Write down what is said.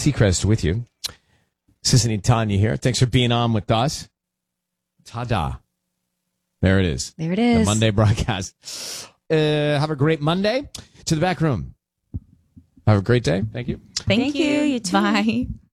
Seacrest with you. Sissany Tanya here. Thanks for being on with us. Ta-da. There it is. There it is. The Monday broadcast. Have a great Monday. To the back room. Have a great day. Thank you. Thank you. You too. Bye.